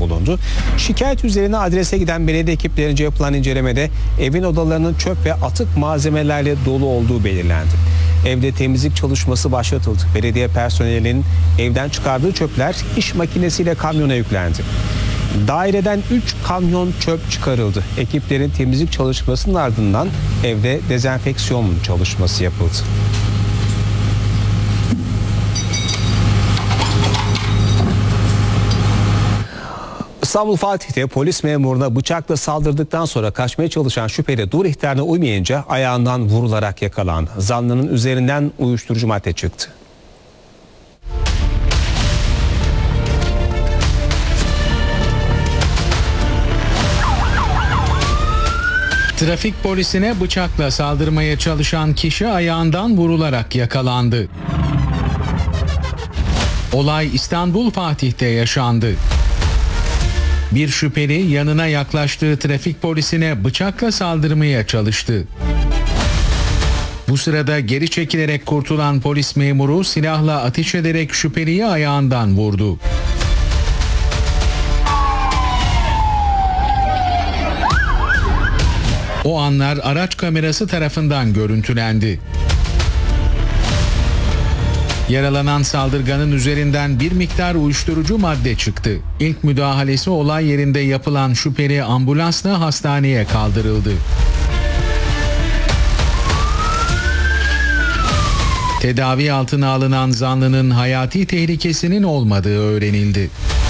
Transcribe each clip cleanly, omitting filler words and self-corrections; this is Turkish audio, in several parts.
bulundu. Şikayet üzerine adrese giden belediye ekiplerince yapılan incelemede evin odalarının çöp ve atık malzemelerle dolu olduğu belirlendi. Evde temizlik çalışması başlatıldı. Belediye personelinin evden çıkardığı çöpler iş makinesiyle kamyona yüklendi. Daireden 3 kamyon çöp çıkarıldı. Ekiplerin temizlik çalışmasının ardından evde dezenfeksiyon çalışması yapıldı. İstanbul Fatih'te polis memuruna bıçakla saldırdıktan sonra kaçmaya çalışan şüpheli dur ihtarına uymayınca ayağından vurularak yakalandı. Zanlının üzerinden uyuşturucu madde çıktı. Trafik polisine bıçakla saldırmaya çalışan kişi ayağından vurularak yakalandı. Olay İstanbul Fatih'te yaşandı. Bir şüpheli yanına yaklaştığı trafik polisine bıçakla saldırmaya çalıştı. Bu sırada geri çekilerek kurtulan polis memuru silahla ateş ederek şüpheliyi ayağından vurdu. O anlar araç kamerası tarafından görüntülendi. Yaralanan saldırganın üzerinden bir miktar uyuşturucu madde çıktı. İlk müdahalesi olay yerinde yapılan şüpheli ambulansla hastaneye kaldırıldı. Tedavi altına alınan zanlının hayati tehlikesinin olmadığı öğrenildi.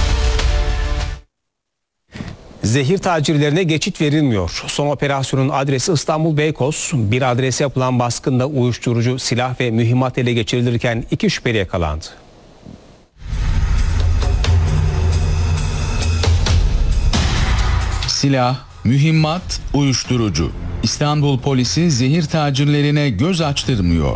Zehir tacirlerine geçit verilmiyor. Son operasyonun adresi İstanbul Beykoz. Bir adrese yapılan baskında uyuşturucu, silah ve mühimmat ele geçirilirken 2 şüpheli yakalandı. Silah, mühimmat, uyuşturucu. İstanbul polisi zehir tacirlerine göz açtırmıyor.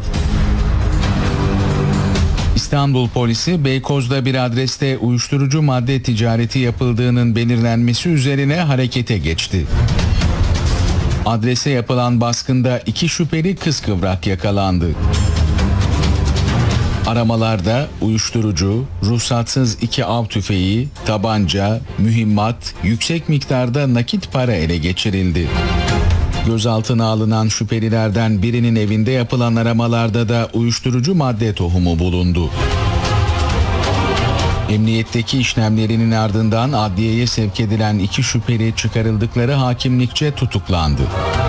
İstanbul polisi Beykoz'da bir adreste uyuşturucu madde ticareti yapıldığının belirlenmesi üzerine harekete geçti. Adrese yapılan baskında 2 şüpheli kıskıvrak yakalandı. Aramalarda uyuşturucu, ruhsatsız 2 av tüfeği, tabanca, mühimmat, yüksek miktarda nakit para ele geçirildi. Gözaltına alınan şüphelilerden birinin evinde yapılan aramalarda da uyuşturucu madde tohumu bulundu. Emniyetteki işlemlerinin ardından adliyeye sevk edilen 2 şüpheli çıkarıldıkları hakimlikçe tutuklandı.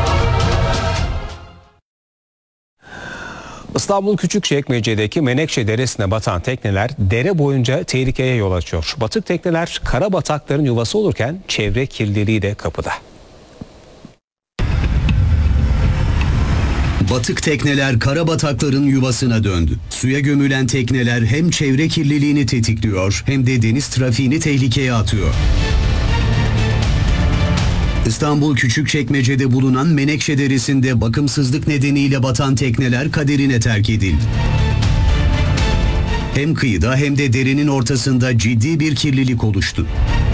İstanbul Küçükçekmece'deki Menekşe Deresi'ne batan tekneler dere boyunca tehlikeye yol açıyor. Batık tekneler kara batakların yuvası olurken çevre kirliliği de kapıda. Batık tekneler karabatakların yuvasına döndü. Suya gömülen tekneler hem çevre kirliliğini tetikliyor hem de deniz trafiğini tehlikeye atıyor. İstanbul Küçükçekmece'de bulunan Menekşe Deresi'nde bakımsızlık nedeniyle batan tekneler kaderine terk edildi. Hem kıyıda hem de derenin ortasında ciddi bir kirlilik oluştu.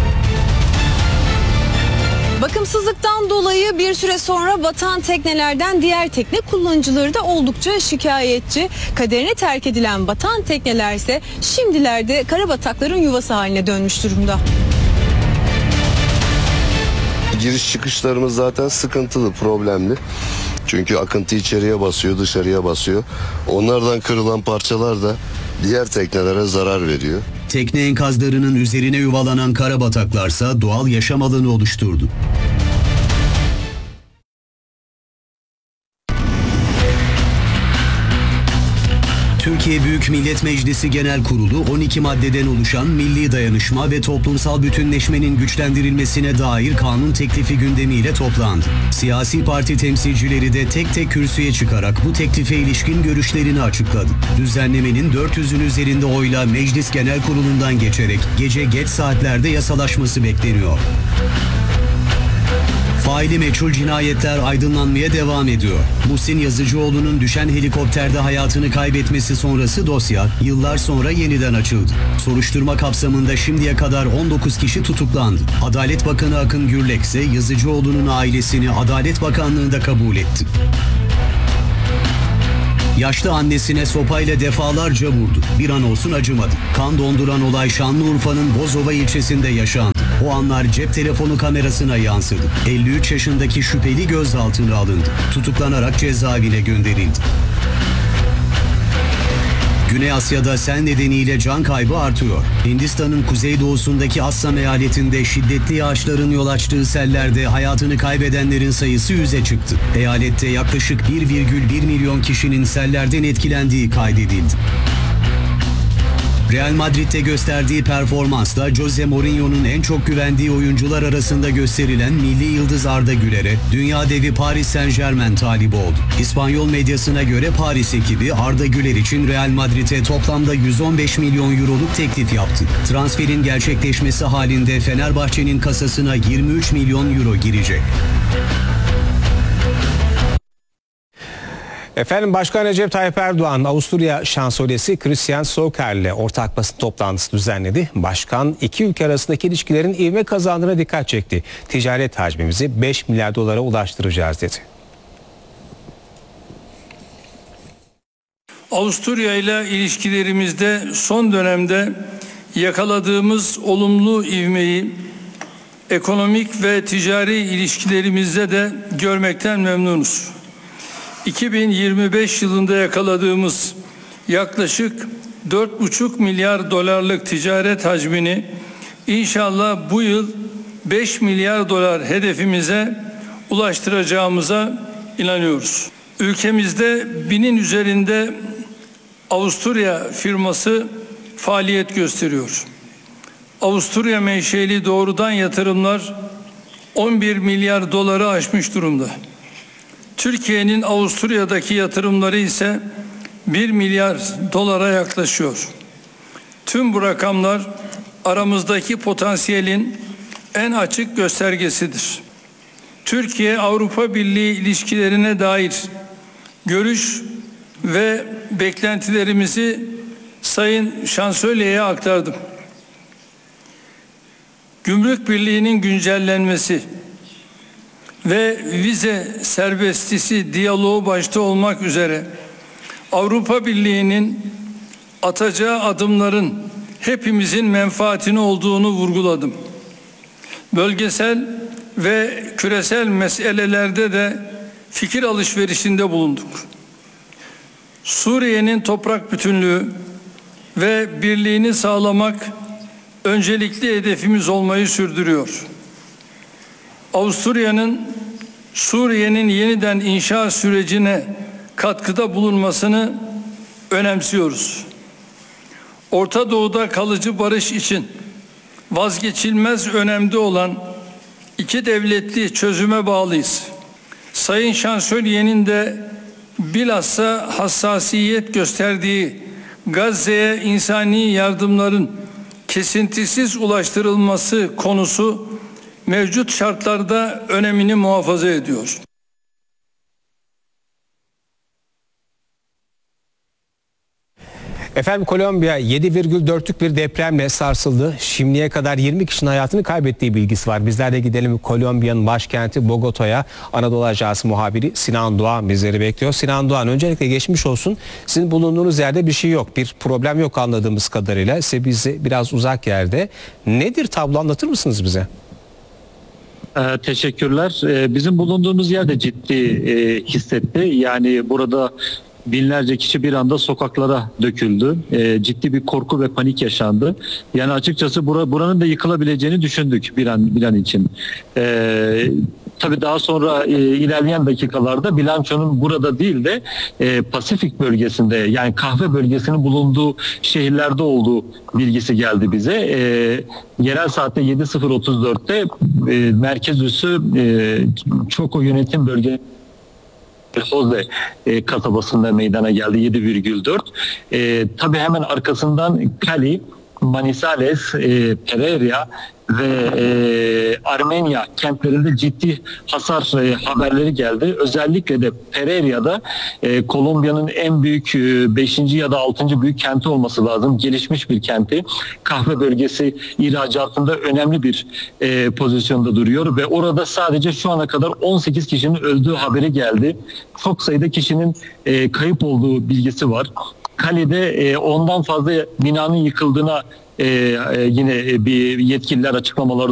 Bakımsızlıktan dolayı bir süre sonra batan teknelerden diğer tekne kullanıcıları da oldukça şikayetçi. Kaderine terk edilen batan tekneler ise şimdilerde karabatakların yuvası haline dönmüş durumda. Giriş çıkışlarımız zaten sıkıntılı, problemli. Çünkü akıntı içeriye basıyor, dışarıya basıyor. Onlardan kırılan parçalar da diğer teknelere zarar veriyor. Tekne enkazlarının üzerine yuvalanan karabataklarsa doğal yaşam alanı oluşturdu. Türkiye Büyük Millet Meclisi Genel Kurulu 12 maddeden oluşan milli dayanışma ve toplumsal bütünleşmenin güçlendirilmesine dair kanun teklifi gündemiyle toplandı. Siyasi parti temsilcileri de tek tek kürsüye çıkarak bu teklife ilişkin görüşlerini açıkladı. Düzenlemenin 400'ün üzerinde oyla Meclis Genel Kurulu'ndan geçerek gece geç saatlerde yasalaşması bekleniyor. Faili meçhul cinayetler aydınlanmaya devam ediyor. Muhsin Yazıcıoğlu'nun düşen helikopterde hayatını kaybetmesi sonrası dosya yıllar sonra yeniden açıldı. Soruşturma kapsamında şimdiye kadar 19 kişi tutuklandı. Adalet Bakanı Akın Gürlek ise Yazıcıoğlu'nun ailesini Adalet Bakanlığı'nda kabul etti. Yaşlı annesine sopayla defalarca vurdu. Bir an olsun acımadı. Kan donduran olay Şanlıurfa'nın Bozova ilçesinde yaşandı. O anlar cep telefonu kamerasına yansıdı. 53 yaşındaki şüpheli gözaltına alındı. Tutuklanarak cezaevine gönderildi. Güney Asya'da sel nedeniyle can kaybı artıyor. Hindistan'ın kuzeydoğusundaki Assam eyaletinde şiddetli yağışların yol açtığı sellerde hayatını kaybedenlerin sayısı 100'e çıktı. Eyalette yaklaşık 1,1 milyon kişinin sellerden etkilendiği kaydedildi. Real Madrid'de gösterdiği performansla Jose Mourinho'nun en çok güvendiği oyuncular arasında gösterilen milli yıldız Arda Güler'e dünya devi Paris Saint-Germain talibi oldu. İspanyol medyasına göre Paris ekibi Arda Güler için Real Madrid'e toplamda 115 milyon euroluk teklif yaptı. Transferin gerçekleşmesi halinde Fenerbahçe'nin kasasına 23 milyon euro girecek. Efendim Başkan Recep Tayyip Erdoğan, Avusturya Şansölyesi Christian Stocker ile ortak basın toplantısı düzenledi. Başkan iki ülke arasındaki ilişkilerin ivme kazandığına dikkat çekti. Ticaret hacmimizi 5 milyar dolara ulaştıracağız dedi. Avusturya ile ilişkilerimizde son dönemde yakaladığımız olumlu ivmeyi ekonomik ve ticari ilişkilerimizde de görmekten memnunuz. 2025 yılında yakaladığımız yaklaşık 4,5 milyar dolarlık ticaret hacmini inşallah bu yıl 5 milyar dolar hedefimize ulaştıracağımıza inanıyoruz. Ülkemizde 1000'in üzerinde Avusturya firması faaliyet gösteriyor. Avusturya menşeli doğrudan yatırımlar 11 milyar doları aşmış durumda. Türkiye'nin Avusturya'daki yatırımları ise 1 milyar dolara yaklaşıyor. Tüm bu rakamlar aramızdaki potansiyelin en açık göstergesidir. Türkiye-Avrupa Birliği ilişkilerine dair görüş ve beklentilerimizi Sayın Şansölye'ye aktardım. Gümrük Birliği'nin güncellenmesi ve vize serbestisi diyaloğu başta olmak üzere Avrupa Birliği'nin atacağı adımların hepimizin menfaatine olduğunu vurguladım. Bölgesel ve küresel meselelerde de fikir alışverişinde bulunduk. Suriye'nin toprak bütünlüğü ve birliğini sağlamak öncelikli hedefimiz olmayı sürdürüyor. Avusturya'nın Suriye'nin yeniden inşa sürecine katkıda bulunmasını önemsiyoruz. Orta Doğu'da kalıcı barış için vazgeçilmez önemde olan iki devletli çözüme bağlıyız. Sayın Şansölye'nin de bilhassa hassasiyet gösterdiği Gazze'ye insani yardımların kesintisiz ulaştırılması konusu mevcut şartlarda önemini muhafaza ediyor. Efendim Kolombiya 7,4'lük bir depremle sarsıldı. Şimdiye kadar 20 kişinin hayatını kaybettiği bilgisi var. Bizler de gidelim Kolombiya'nın başkenti Bogota'ya. Anadolu Ajansı muhabiri Sinan Doğan bizleri bekliyor. Sinan Doğan, öncelikle geçmiş olsun. Sizin bulunduğunuz yerde bir şey yok. Bir problem yok anladığımız kadarıyla. Size bizi biraz uzak yerde. Nedir tablo, anlatır mısınız bize? Teşekkürler. Bizim bulunduğumuz yerde ciddi hissetti. Yani burada binlerce kişi bir anda sokaklara döküldü. Ciddi bir korku ve panik yaşandı. Yani açıkçası buranın da yıkılabileceğini düşündük bir an için. Tabii daha sonra ilerleyen dakikalarda bilançonun burada değil de Pasifik bölgesinde, yani kahve bölgesinin bulunduğu şehirlerde olduğu bilgisi geldi bize. Yerel saatte 7.034'te merkez üssü Choco yönetim bölgesi Jose kasabasında meydana geldi 7,4. Tabii hemen arkasından Cali, Manizales, Pereira ve Armenia kentlerinde ciddi hasar haberleri geldi. Özellikle de Pereira'da Kolombiya'nın en büyük 5. ya da 6. büyük kenti olması lazım. Gelişmiş bir kenti. Kahve bölgesi ihracatında önemli bir pozisyonda duruyor ve orada sadece şu ana kadar 18 kişinin öldüğü haberi geldi. Çok sayıda kişinin kayıp olduğu bilgisi var. Cali'de ondan fazla binanın yıkıldığına yine bir yetkililer açıklamaları